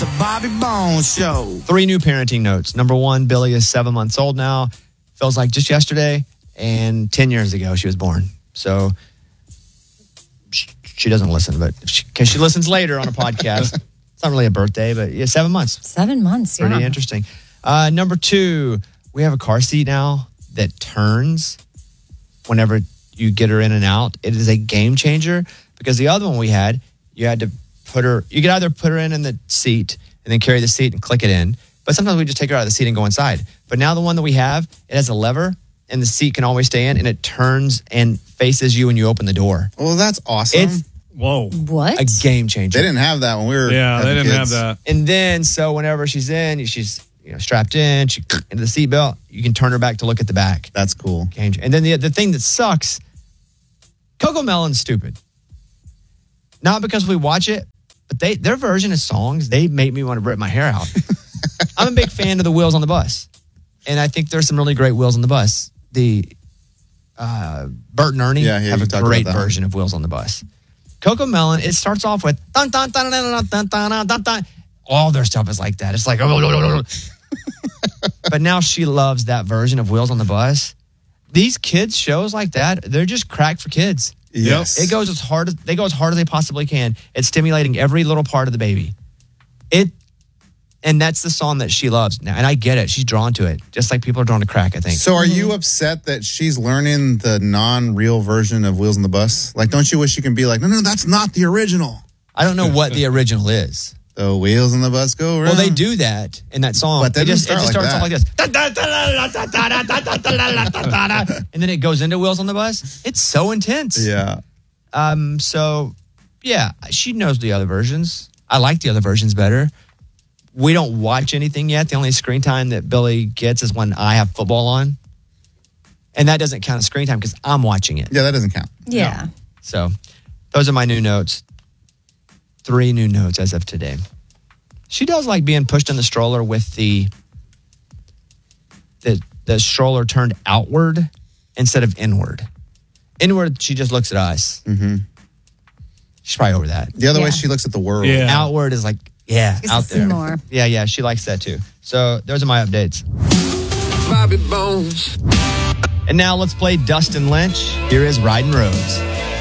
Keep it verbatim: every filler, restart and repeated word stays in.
the Bobby Bones Show. Three new parenting notes. Number one, Billy is seven months old now. Feels like just yesterday. And ten years ago, she was born. So she, she doesn't listen, but because she, she listens later on a podcast. It's not really a birthday, but yeah, seven months. Seven months, yeah. Pretty interesting. Uh, number two, we have a car seat now that turns whenever you get her in and out. It is a game changer because the other one we had, you had to put her, you could either put her in in the seat and then carry the seat and click it in. But sometimes we just take her out of the seat and go inside. But now the one that we have, it has a lever and the seat can always stay in and it turns and faces you when you open the door. Well, that's awesome. It's Whoa. What? a game changer. They didn't have that when we were Yeah, they having didn't kids. have that. And then, so whenever she's in, she's you know strapped in, she into the seatbelt, you can turn her back to look at the back. That's cool. Game changer. And then the the thing that sucks, Coco Melon's stupid. Not because we watch it, but they their version of songs, they make me want to rip my hair out. I'm a big fan of the Wheels on the Bus. And I think there's some really great Wheels on the Bus. The uh, Bert and Ernie Yeah, yeah, have you a talked great about that version of Wheels on the Bus. Coco Melon, it starts off with dun, dun, dun, dun, dun, dun, dun, dun, dun, dun. All their stuff is like that. It's like, but now she loves that version of Wheels on the Bus. These kids shows like that, they're just cracked for kids. Yes. It goes as hard as they go as hard as they possibly can. It's stimulating every little part of the baby. It, and that's the song that she loves now. And I get it. She's drawn to it, just like people are drawn to crack, I think. So are you upset that she's learning the non-real version of Wheels on the Bus? Like, don't you wish you can be like, no, no, that's not the original. I don't know what the original is. The wheels on the bus go around. Well, they do that in that song. But that it just, it doesn't just start starts like off like this. And then it goes into Wheels on the Bus. It's so intense. Yeah. Um. So, yeah, she knows the other versions. I like the other versions better. We don't watch anything yet. The only screen time that Billy gets is when I have football on. And that doesn't count as screen time because I'm watching it. Yeah, that doesn't count. Yeah. So those are my new notes. Three new notes as of today. She does like being pushed in the stroller with the the, the stroller turned outward instead of inward. Inward, she just looks at us. Mm-hmm. She's probably over that. The other Yeah. way she looks at the world. Yeah. Outward is like, yeah, Just out to see there. more. Yeah, yeah, she likes that too. So those are my updates. Bobby Bones. And now let's play Dustin Lynch. Here is Riding Roads.